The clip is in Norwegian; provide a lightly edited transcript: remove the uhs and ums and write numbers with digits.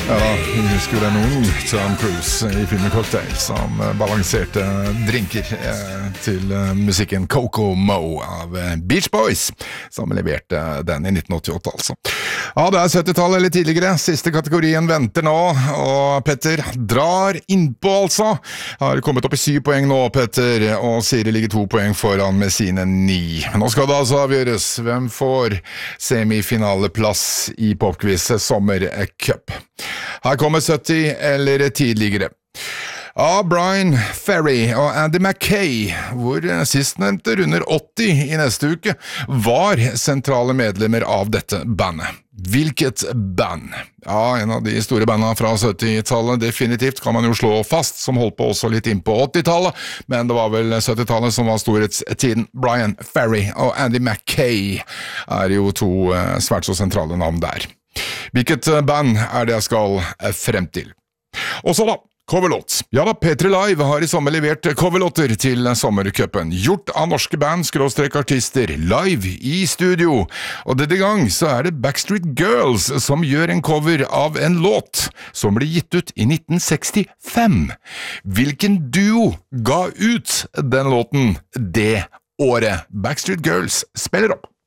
Ja da, vi husker det noen Tom Cruise I filmen Cocktail som balanserte drinker til musikken Coco Mo av Beach Boys, som leverte den I 1988 altså. Ja, det 70-tallet eller tidligere, siste kategorien venter nå, og Petter drar innpå altså. Har kommet opp I 7 poeng nå, Petter, og Siri ligger 2 poeng foran med sine 9. Nå skal det altså avgjøres hvem får semifinaleplass I Popquiz Sommercup. Her kommer 70 eller tidligere. Brian Ferry og Andy Mackay, hvor sistnevnte runder 80 I neste uke, var sentrale medlemmer av dette bandet. Hvilket band? Ja, en av de store bandene fra 70-tallet, definitivt kan man jo slå fast, som holdt på også litt inn på 80-tallet, men det var vel 70-tallet som var storhetstiden. Brian Ferry og Andy Mackay jo to svært så sentrale navn der. Hvilket band det jeg skal frem til? Og så da, coverlåt. Ja da, P3 Live har I sommer levert coverlåter til sommercupen, gjort av norske band, _artister, live I studio. Og denne gang så det Backstreet Girls som gjør en cover av en låt som ble gitt ut I 1965. Hvilken duo ga ut den låten det året? Backstreet Girls spiller opp.